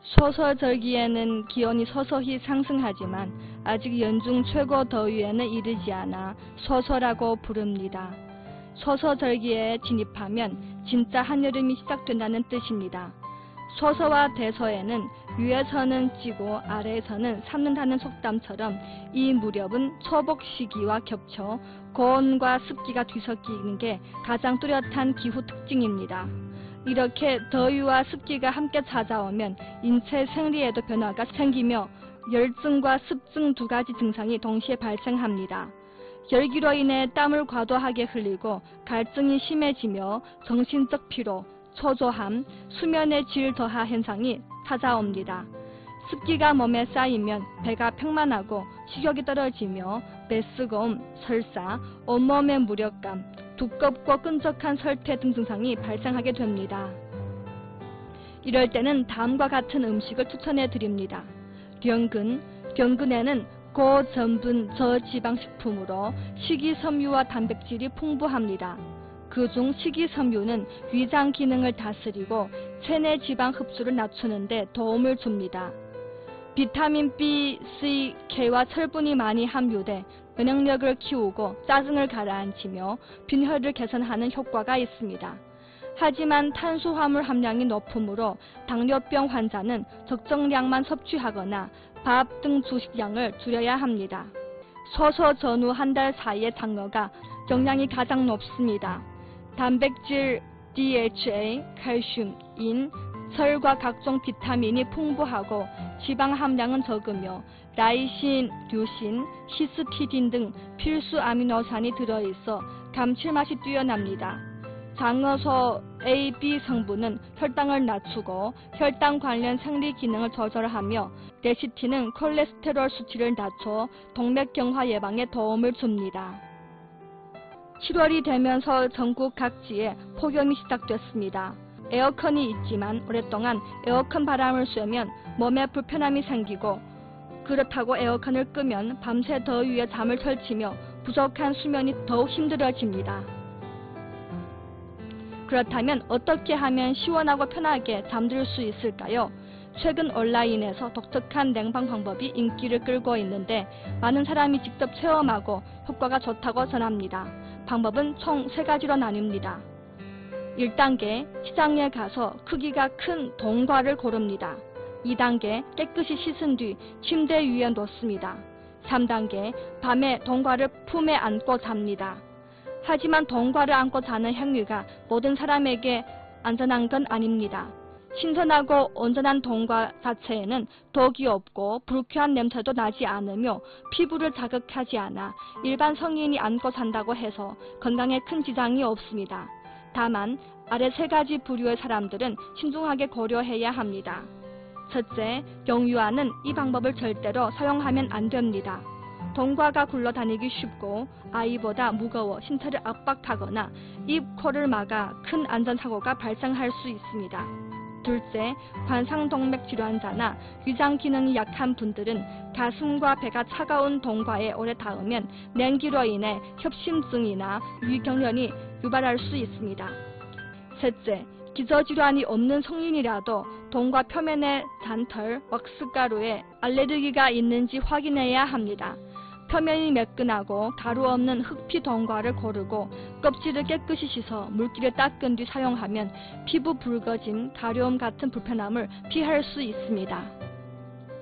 소서절기에는 기온이 서서히 상승하지만 아직 연중 최고 더위에는 이르지 않아 소서라고 부릅니다. 소서절기에 진입하면 진짜 한여름이 시작된다는 뜻입니다. 소서와 대서에는 위에서는 찌고 아래에서는 삶는다는 속담처럼 이 무렵은 초복 시기와 겹쳐 고온과 습기가 뒤섞이는 게 가장 뚜렷한 기후 특징입니다. 이렇게 더위와 습기가 함께 찾아오면 인체 생리에도 변화가 생기며 열증과 습증 두 가지 증상이 동시에 발생합니다. 열기로 인해 땀을 과도하게 흘리고 갈증이 심해지며 정신적 피로, 초조함, 수면의 질 더하 현상이 찾아옵니다. 습기가 몸에 쌓이면 배가 평만하고 식욕이 떨어지며 메스꺼움, 설사, 온몸의 무력감, 두껍고 끈적한 설태 등 증상이 발생하게 됩니다. 이럴 때는 다음과 같은 음식을 추천해 드립니다. 병근에는 고전분 저지방식품으로 식이섬유와 단백질이 풍부합니다. 그중 식이섬유는 위장 기능을 다스리고 체내 지방 흡수를 낮추는 데 도움을 줍니다. 비타민 B, C, K와 철분이 많이 함유돼 면역력을 키우고 짜증을 가라앉히며 빈혈을 개선하는 효과가 있습니다. 하지만 탄수화물 함량이 높으므로 당뇨병 환자는 적정량만 섭취하거나 밥 등 주식량을 줄여야 합니다. 소서 전후 한 달 사이의 당뇨가 영양이 가장 높습니다. 단백질, DHA, 칼슘, 인, 철과 각종 비타민이 풍부하고 지방 함량은 적으며 라이신, 류신, 히스티딘 등 필수 아미노산이 들어있어 감칠맛이 뛰어납니다. 장어소 A, B 성분은 혈당을 낮추고 혈당 관련 생리 기능을 조절하며 레시틴은 콜레스테롤 수치를 낮춰 동맥경화 예방에 도움을 줍니다. 7월이 되면서 전국 각지에 폭염이 시작됐습니다. 에어컨이 있지만 오랫동안 에어컨 바람을 쐬면 몸에 불편함이 생기고 그렇다고 에어컨을 끄면 밤새 더위에 잠을 설치며 부족한 수면이 더욱 힘들어집니다. 그렇다면 어떻게 하면 시원하고 편하게 잠들 수 있을까요? 최근 온라인에서 독특한 냉방 방법이 인기를 끌고 있는데 많은 사람이 직접 체험하고 효과가 좋다고 전합니다. 방법은 총 3가지로 나뉩니다. 1단계, 시장에 가서 크기가 큰 동과를 고릅니다. 2단계, 깨끗이 씻은 뒤 침대 위에 놓습니다. 3단계, 밤에 동과를 품에 안고 잡니다. 하지만 동과를 안고 자는 행위가 모든 사람에게 안전한 건 아닙니다. 신선하고 온전한 동과 자체에는 독이 없고 불쾌한 냄새도 나지 않으며 피부를 자극하지 않아 일반 성인이 안고 잔다고 해서 건강에 큰 지장이 없습니다. 다만 아래 3가지 부류의 사람들은 신중하게 고려해야 합니다. 첫째, 영유아는 이 방법을 절대로 사용하면 안 됩니다. 동과가 굴러다니기 쉽고 아이보다 무거워 신체를 압박하거나 입, 코를 막아 큰 안전사고가 발생할 수 있습니다. 둘째, 관상동맥 질환자나 위장 기능이 약한 분들은 가슴과 배가 차가운 동과에 오래 닿으면 냉기로 인해 협심증이나 위경련이 유발할 수 있습니다. 셋째, 기저질환이 없는 성인이라도 동과 표면의 잔털, 왁스가루에 알레르기가 있는지 확인해야 합니다. 표면이 매끈하고 가루 없는 흑피 동과를 고르고 껍질을 깨끗이 씻어 물기를 닦은 뒤 사용하면 피부 붉어짐, 가려움 같은 불편함을 피할 수 있습니다.